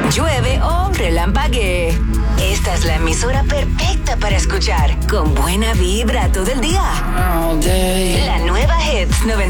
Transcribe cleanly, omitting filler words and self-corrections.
llueve o relampaguee. Esta es la emisora perfecta para escuchar, con buena vibra todo el día. La nueva Hits 90.